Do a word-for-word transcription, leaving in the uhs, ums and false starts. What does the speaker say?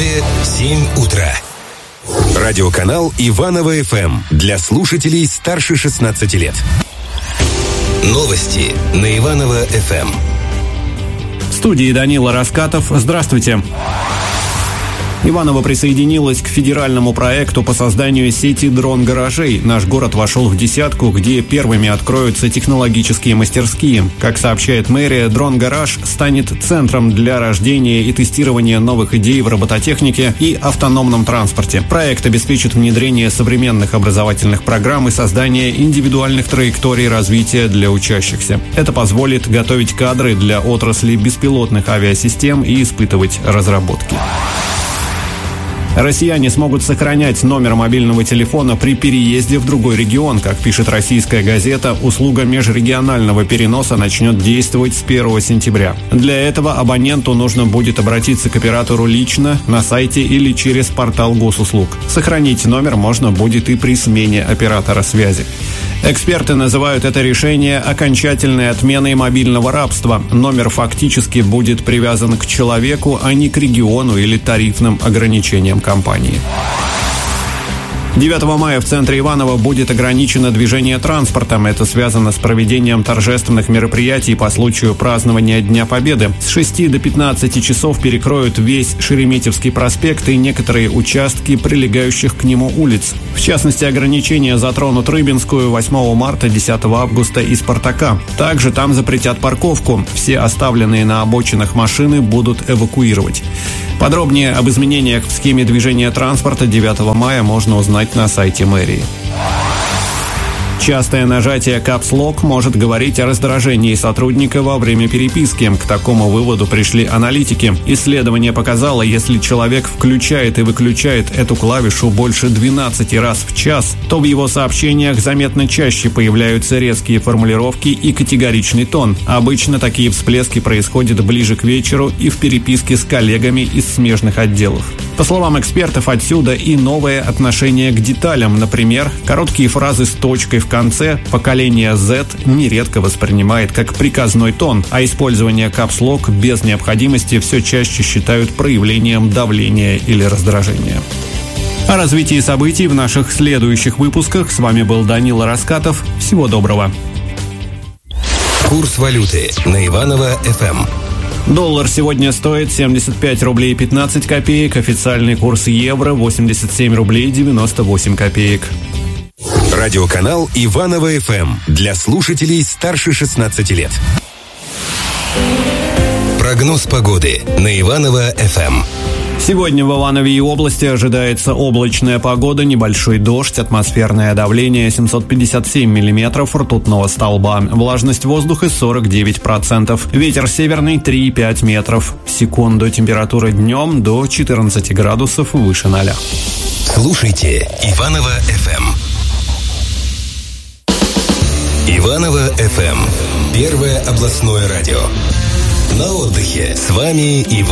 Новости семь утра. Радиоканал Иваново-ФМ для слушателей старше шестнадцати лет. Новости на Иваново-ФМ. В студии Данила Раскатов. Здравствуйте. Иваново присоединилась к федеральному проекту по созданию сети дрон-гаражей. Наш город вошел в десятку, где первыми откроются технологические мастерские. Как сообщает мэрия, дрон-гараж станет центром для рождения и тестирования новых идей в робототехнике и автономном транспорте. Проект обеспечит внедрение современных образовательных программ и создание индивидуальных траекторий развития для учащихся. Это позволит готовить кадры для отрасли беспилотных авиасистем и испытывать разработки. Россияне смогут сохранять номер мобильного телефона при переезде в другой регион. Как пишет российская газета, услуга межрегионального переноса начнет действовать с первого сентября. Для этого абоненту нужно будет обратиться к оператору лично, на сайте или через портал госуслуг. Сохранить номер можно будет и при смене оператора связи. Эксперты называют это решение окончательной отменой мобильного рабства. Номер фактически будет привязан к человеку, а не к региону или тарифным ограничениям компании. девятого мая в центре Иваново будет ограничено движение транспортом. Это связано с проведением торжественных мероприятий по случаю празднования Дня Победы. С шести до пятнадцати часов перекроют весь Шереметьевский проспект и некоторые участки прилегающих к нему улиц. В частности, ограничения затронут Рыбинскую, восьмого марта, десятого августа и Спартака. Также там запретят парковку. Все оставленные на обочинах машины будут эвакуировать. Подробнее об изменениях в схеме движения транспорта девятого мая можно узнать на сайте мэрии. Частое нажатие Caps Lock может говорить о раздражении сотрудника во время переписки. К такому выводу пришли аналитики. Исследование показало, если человек включает и выключает эту клавишу больше двенадцати раз в час, то в его сообщениях заметно чаще появляются резкие формулировки и категоричный тон. Обычно такие всплески происходят ближе к вечеру и в переписке с коллегами из смежных отделов. По словам экспертов, отсюда и новое отношение к деталям. Например, короткие фразы с точкой в конце поколение Z нередко воспринимает как приказной тон, а использование Caps Lock без необходимости все чаще считают проявлением давления или раздражения. О развитии событий в наших следующих выпусках. С вами был Данила Раскатов. Всего доброго. Курс валюты на Иваново-ФМ. Доллар сегодня стоит семьдесят пять рублей пятнадцать копеек, официальный курс евро восемьдесят семь рублей девяносто восемь копеек. Радиоканал Иваново-ФМ для слушателей старше шестнадцати лет. Прогноз погоды на Иваново-ФМ. Сегодня в Иванове и области ожидается облачная погода, небольшой дождь, атмосферное давление семьсот пятьдесят семь миллиметров ртутного столба, влажность воздуха сорок девять процентов, ветер северный три и пять метров в секунду, температура днем до четырнадцати градусов выше ноля. Слушайте Иваново-ФМ. Иваново-ФМ. Первое областное радио. На отдыхе с вами Иван.